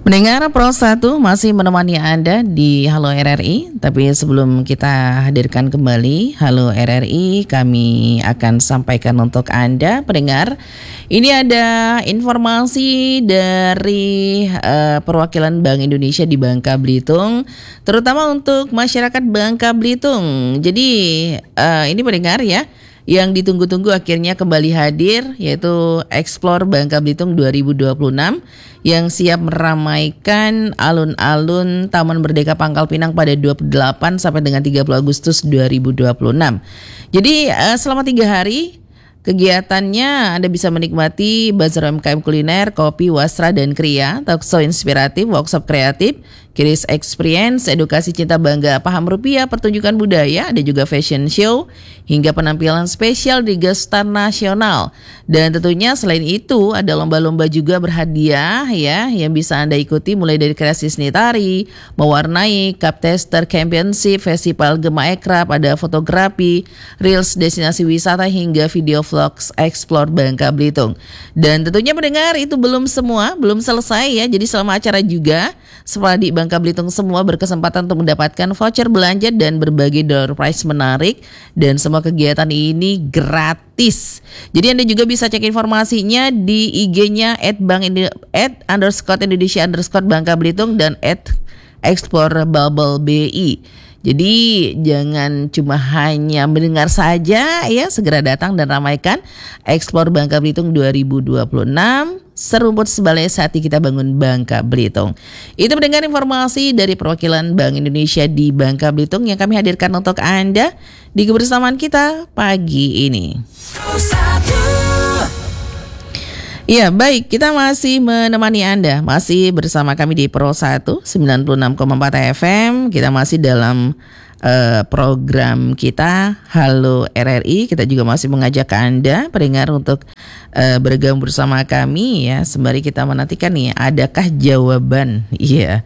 Pendengar Pro 1 masih menemani Anda di Halo RRI. Tapi sebelum kita hadirkan kembali Halo RRI, kami akan sampaikan untuk Anda pendengar. Ini ada informasi dari perwakilan Bank Indonesia di Bangka Belitung, terutama untuk masyarakat Bangka Belitung. Jadi ini pendengar ya, yang ditunggu-tunggu akhirnya kembali hadir, yaitu Explore Bangka Belitung 2026 yang siap meramaikan alun-alun Taman Merdeka Pangkal Pinang pada 28 sampai dengan 30 Agustus 2026. Jadi selama 3 hari kegiatannya Anda bisa menikmati bazar UMKM kuliner, kopi, wasra, dan kriya, talkshow inspiratif, workshop kreatif, Kiris Experience, edukasi cinta bangga paham rupiah, pertunjukan budaya, ada juga fashion show, hingga penampilan spesial di Gestar Nasional. Dan tentunya selain itu ada lomba-lomba juga berhadiah ya, yang bisa Anda ikuti mulai dari kreasi seni tari, mewarnai, cup tester, championship, festival Gema Ekrab, ada fotografi, reels destinasi wisata, hingga video vlogs Explore Bangka Belitung. Dan tentunya mendengar itu belum semua, belum selesai ya. Jadi selama acara juga setelah di Bangka Belitung semua berkesempatan untuk mendapatkan voucher belanja dan berbagai door prize menarik, dan semua kegiatan ini gratis. Jadi Anda juga bisa cek informasinya di IG-nya @_Indonesia_Bangka Belitung dan @ExploreBubbleBI. Jadi jangan cuma hanya mendengar saja ya, segera datang dan ramaikan Explore Bangka Belitung 2026. Serumput sebalai hati kita bangun Bangka Belitung. Itu mendengar informasi dari perwakilan Bank Indonesia di Bangka Belitung yang kami hadirkan untuk Anda di kebersamaan kita pagi ini. Ya baik, kita masih menemani Anda, masih bersama kami di Pro 1 96,4 FM. Kita masih dalam program kita Halo RRI. Kita juga masih mengajak Anda pendengar untuk bergabung bersama kami ya, sembari kita menantikan nih adakah jawaban. Iya.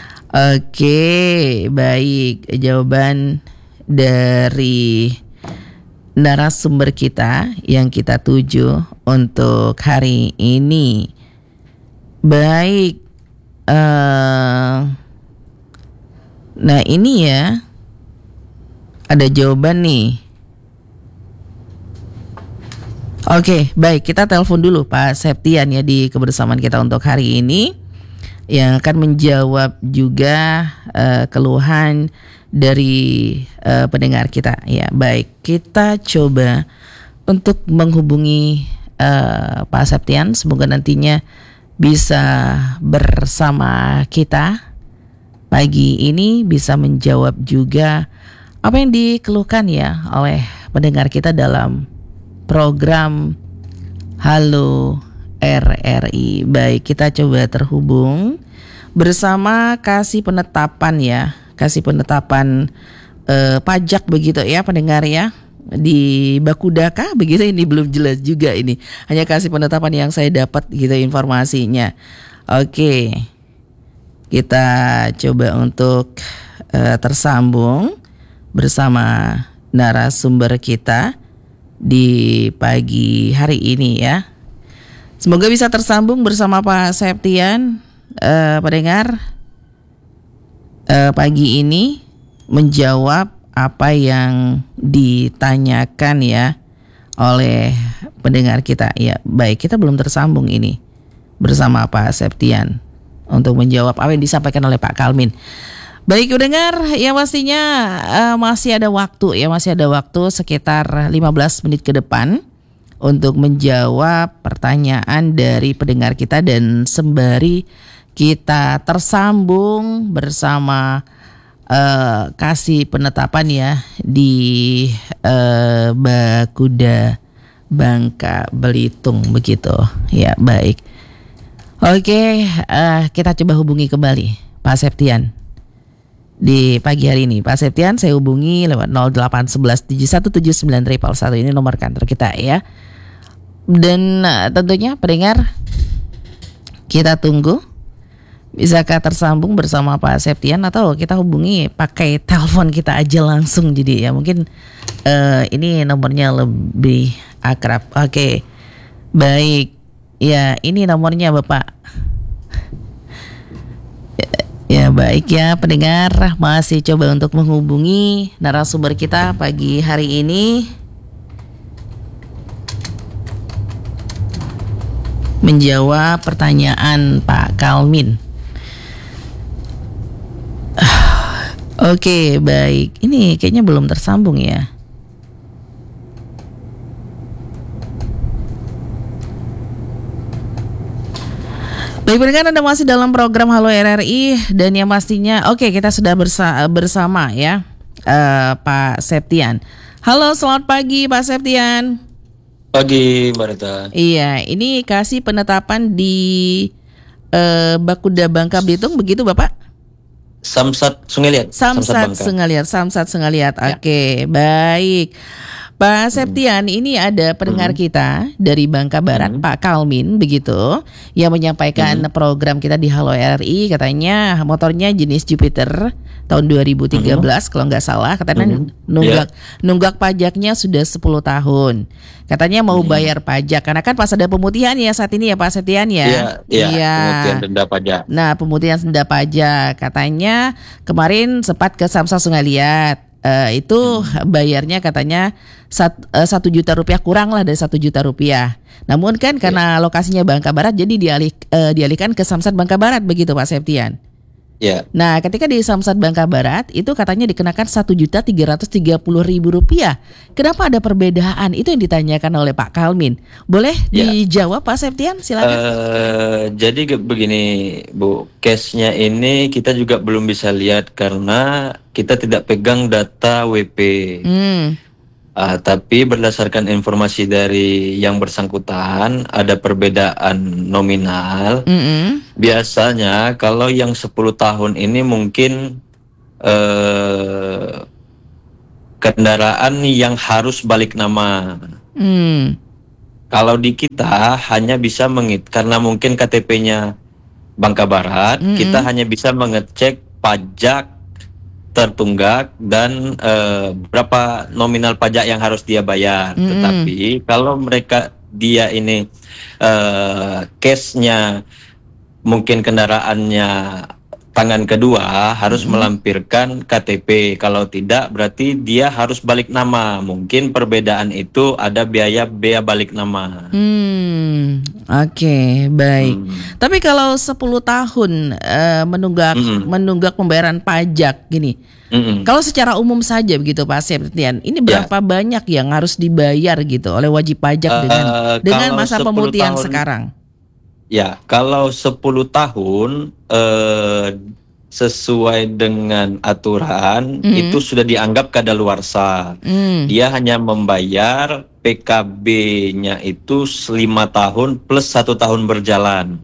Oke, baik, jawaban dari narasumber kita yang kita tuju untuk hari ini. Baik, nah ini ya, ada jawaban nih. Oke, baik, kita telepon dulu Pak Septian ya di kebersamaan kita untuk hari ini, yang akan menjawab juga keluhan dari pendengar kita. Ya, baik, kita coba untuk menghubungi Pak Septian. Semoga nantinya bisa bersama kita pagi ini, bisa menjawab juga apa yang dikeluhkan ya oleh pendengar kita dalam program Halo RRI. Baik, kita coba terhubung bersama Kasih Penetapan ya, Kasih Penetapan pajak begitu ya pendengar ya, di Bakudaka begitu. Ini belum jelas juga, ini hanya Kasih Penetapan yang saya dapat gitu informasinya. Oke, kita coba untuk tersambung bersama narasumber kita di pagi hari ini ya. Semoga bisa tersambung bersama Pak Septian, pendengar, pagi ini menjawab apa yang ditanyakan ya oleh pendengar kita. Ya, baik, kita belum tersambung ini bersama Pak Septian untuk menjawab apa yang disampaikan oleh Pak Kalmin. Baik, pendengar, ya pastinya masih ada waktu ya, masih ada waktu sekitar 15 menit ke depan untuk menjawab pertanyaan dari pendengar kita, dan sembari kita tersambung bersama Kasih Penetapan ya di Bakuda Bangka Belitung begitu. Ya, baik. Oke, kita coba hubungi kembali Pak Septian di pagi hari ini. Pak Septian saya hubungi lewat 0811 7179 111. Ini nomor kantor kita ya. Dan tentunya pendengar, kita tunggu bisakah tersambung bersama Pak Septian, atau kita hubungi pakai telepon kita aja langsung. Jadi ya mungkin ini nomornya lebih akrab. Oke, baik. Ya, ini nomornya Bapak. Ya baik ya pendengar, masih coba untuk menghubungi narasumber kita pagi hari ini menjawab pertanyaan Pak Kalmin. Oke baik, ini kayaknya belum tersambung ya. Baik pendengar, Anda masih dalam program Halo RRI dan yang pastinya kita sudah bersama ya Pak Septian. Halo, selamat pagi Pak Septian. Pagi Mbak Rita. Iya, ini kasih penetapan di Bakuda Bangka Belitung begitu Bapak? Samsat Sungai Liat. Samsat Sungai Liat. Ya. Oke, baik. Pak Septian, ini ada pendengar kita dari Bangka Barat, Pak Kalmin begitu, yang menyampaikan program kita di Halo RRI. Katanya motornya jenis Jupiter tahun 2013 kalau nggak salah. Katanya nunggak pajaknya sudah 10 tahun. Katanya mau bayar pajak karena kan pas ada pemutihan ya saat ini ya Pak Septian ya. Iya. Pemutihan denda pajak. Nah, pemutihan denda pajak katanya kemarin sempat ke Samsat Sungai Liat. Itu bayarnya katanya 1 juta rupiah, kurang lah dari 1 juta rupiah. Namun kan karena lokasinya Bangka Barat jadi dialihkan ke Samsat Bangka Barat begitu Pak Septian. Ya. Nah ketika di Samsat Bangka Barat itu katanya dikenakan 1.330.000 rupiah. Kenapa ada perbedaan? Itu yang ditanyakan oleh Pak Kalmin. Boleh dijawab Pak Septian? Silakan. Jadi begini Bu, case-nya ini kita juga belum bisa lihat karena kita tidak pegang data WP. Tapi berdasarkan informasi dari yang bersangkutan ada perbedaan nominal. Biasanya kalau yang 10 tahun ini mungkin kendaraan yang harus balik nama. Kalau di kita hanya bisa karena mungkin KTP-nya Bangka Barat, kita hanya bisa mengecek pajak tertunggak dan berapa nominal pajak yang harus dia bayar. Tetapi kalau dia ini case-nya mungkin kendaraannya tangan kedua harus melampirkan KTP. Kalau tidak berarti dia harus balik nama. Mungkin perbedaan itu ada biaya balik nama. Oke, baik. Tapi kalau 10 tahun menunggak pembayaran pajak gini. Kalau secara umum saja begitu Pak Septian, ini berapa banyak yang harus dibayar gitu oleh wajib pajak dengan masa pemutihan sekarang? Ya, kalau 10 tahun sesuai dengan aturan itu sudah dianggap kadaluarsa. Dia hanya membayar PKB-nya itu 5 tahun plus 1 tahun berjalan.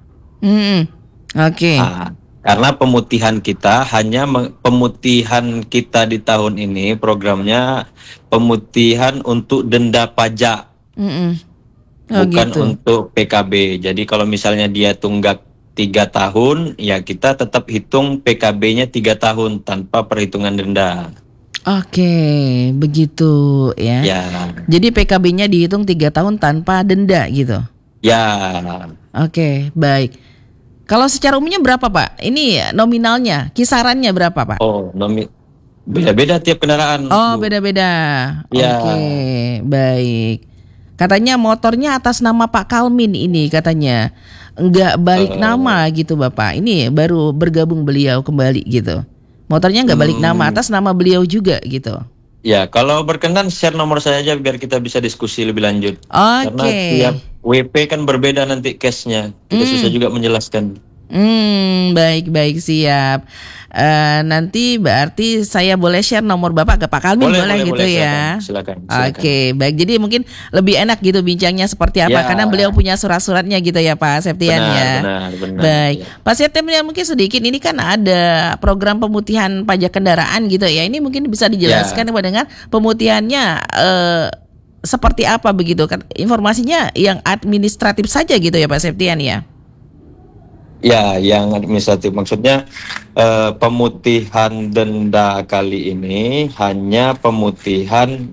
Oke. Karena pemutihan kita pemutihan kita di tahun ini programnya pemutihan untuk denda pajak. Bukan gitu. Untuk PKB. Jadi kalau misalnya dia tunggak 3 tahun, ya kita tetap hitung PKB-nya 3 tahun tanpa perhitungan denda. Oke, begitu ya. Jadi PKB-nya dihitung 3 tahun tanpa denda gitu. Ya. Oke, baik. Kalau secara umumnya berapa Pak? Ini nominalnya, kisarannya berapa Pak? Beda-beda tiap kendaraan. Oh, beda-beda. Oke, baik. Katanya motornya atas nama Pak Kalmin ini katanya nggak balik nama gitu Bapak. Ini baru bergabung beliau kembali gitu. Motornya nggak balik nama, atas nama beliau juga gitu. Ya, kalau berkenan share nomor saya aja biar kita bisa diskusi lebih lanjut. Karena tiap WP kan berbeda nanti case-nya. Kita susah juga menjelaskan. Baik siap. Nanti berarti saya boleh share nomor Bapak ke Pak Kalmin boleh gitu ya. Silakan. Oke, baik. Jadi mungkin lebih enak gitu bincangnya seperti apa karena beliau punya surat-suratnya gitu ya Pak Septian benar, Baik. Pak Septian mungkin sedikit ini kan ada program pemutihan pajak kendaraan gitu ya. Ini mungkin bisa dijelaskan kepada dengar pemutihannya seperti apa begitu kan? Informasinya yang administratif saja gitu ya Pak Septian ya. Ya, yang administratif maksudnya pemutihan denda kali ini hanya pemutihan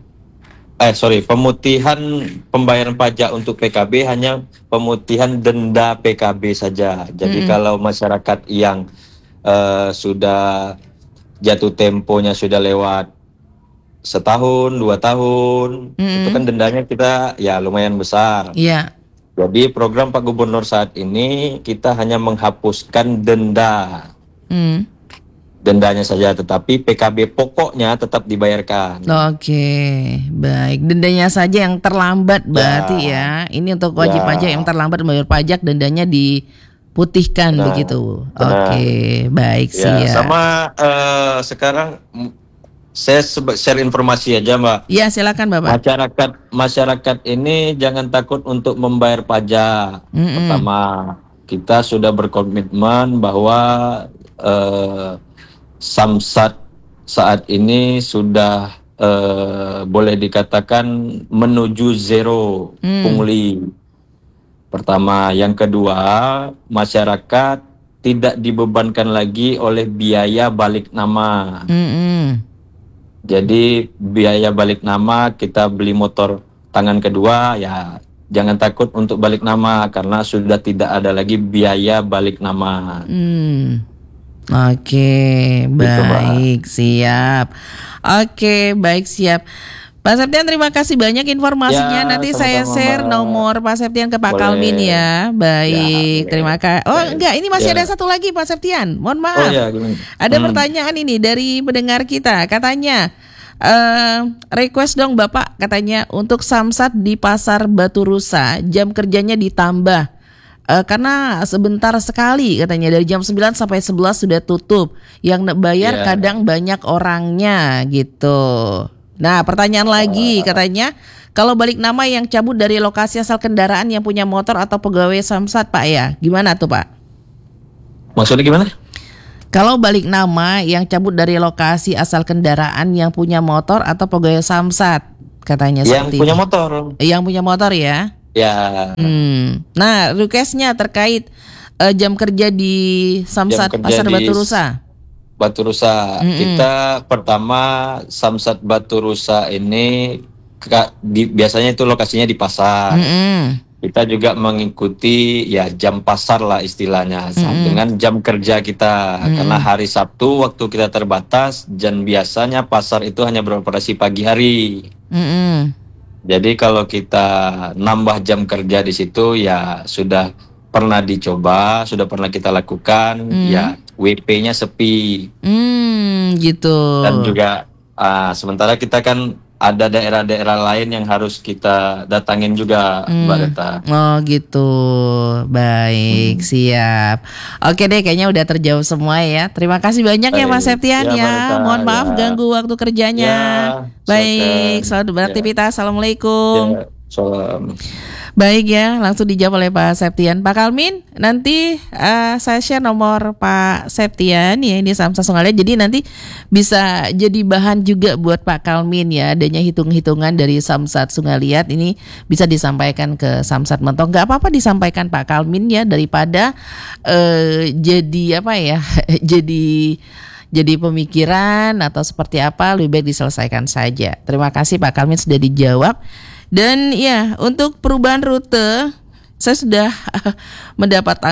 pembayaran pajak untuk PKB hanya pemutihan denda PKB saja. Jadi kalau masyarakat yang sudah jatuh temponya sudah lewat setahun, 2 tahun, itu kan dendanya kita ya lumayan besar. Iya. Jadi program Pak Gubernur saat ini kita hanya menghapuskan dendanya saja, tetapi PKB pokoknya tetap dibayarkan. Oke, baik. Dendanya saja yang terlambat berarti ya. Ini untuk wajib pajak yang terlambat membayar pajak, dendanya diputihkan begitu. Oke, baik sih ya. Sama sekarang saya share informasi aja, Mbak. Iya, silakan Bapak. Masyarakat ini jangan takut untuk membayar pajak. Pertama, kita sudah berkomitmen bahwa Samsat saat ini sudah boleh dikatakan menuju zero pungli. Pertama, yang kedua, masyarakat tidak dibebankan lagi oleh biaya balik nama. Jadi biaya balik nama, kita beli motor tangan kedua, ya jangan takut untuk balik nama karena sudah tidak ada lagi biaya balik nama. Oke, baik, siap. Oke, baik, siap. Pak Septian, terima kasih banyak informasinya. Nanti saya share nomor Pak Septian ke Pak Kalmin ya. Baik, terima kasih. Oh enggak, ini masih ada satu lagi Pak Septian. Mohon maaf. Ada pertanyaan ini dari pendengar kita. Katanya, request dong Bapak, katanya untuk Samsat di Pasar Batu Rusa jam kerjanya ditambah. Karena sebentar sekali katanya, dari jam 9 sampai 11 sudah tutup. Yang bayar kadang banyak orangnya gitu. Nah, pertanyaan lagi katanya, kalau balik nama yang cabut dari lokasi asal kendaraan yang punya motor atau pegawai Samsat Pak ya, gimana tuh Pak? Maksudnya gimana? Kalau balik nama yang cabut dari lokasi asal kendaraan yang punya motor atau pegawai Samsat, katanya yang punya motor. Yang punya motor ya? Ya. Nah, requestnya terkait jam kerja di Samsat Pasar Batu Rusa. Batu Rusa. Kita pertama Samsat Batu Rusa ini biasanya itu lokasinya di pasar. Kita juga mengikuti ya jam pasar lah istilahnya dengan jam kerja kita. Karena hari Sabtu waktu kita terbatas dan biasanya pasar itu hanya beroperasi pagi hari. Jadi kalau kita nambah jam kerja di situ ya sudah pernah dicoba, sudah pernah kita lakukan, ya WP-nya sepi. Gitu. Dan juga sementara kita kan ada daerah-daerah lain yang harus kita datangin juga, Mbak Reta. Oh gitu, baik, siap. Oke deh, kayaknya udah terjawab semua ya. Terima kasih banyak ya Mas Septian ya. Mohon maaf ganggu waktu kerjanya. Baik, selamat beraktivitas. Assalamualaikum. Salam. Baik ya, langsung dijawab oleh Pak Septian. Pak Kalmin, nanti saya share nomor Pak Septian ya, ini Samsat Sungaliat. Jadi nanti bisa jadi bahan juga buat Pak Kalmin ya, adanya hitung-hitungan dari Samsat Sungaliat ini bisa disampaikan ke Samsat Mentok. Gak apa-apa disampaikan Pak Kalmin ya, daripada jadi apa ya, jadi pemikiran atau seperti apa, lebih baik diselesaikan saja. Terima kasih Pak Kalmin sudah dijawab. Dan ya, untuk perubahan rute saya sudah mendapat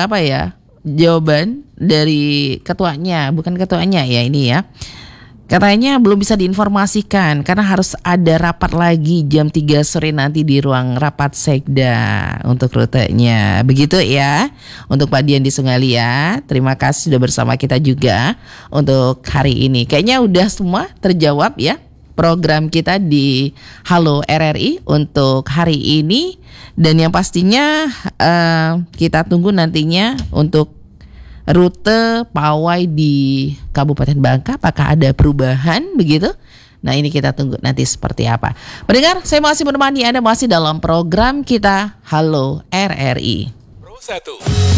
jawaban dari ketuanya, bukan ketuanya ya ini ya. Katanya belum bisa diinformasikan karena harus ada rapat lagi jam 3 sore nanti di ruang rapat Sekda untuk rutenya. Begitu ya untuk Pak Dian di Sungaliat. Terima kasih sudah bersama kita juga untuk hari ini. Kayaknya udah semua terjawab ya program kita di Halo RRI untuk hari ini. Dan yang pastinya kita tunggu nantinya untuk rute pawai di Kabupaten Bangka, apakah ada perubahan begitu? Nah ini kita tunggu nanti seperti apa. Pendengar, saya masih menemani Anda masih dalam program kita Halo RRI. Pro 1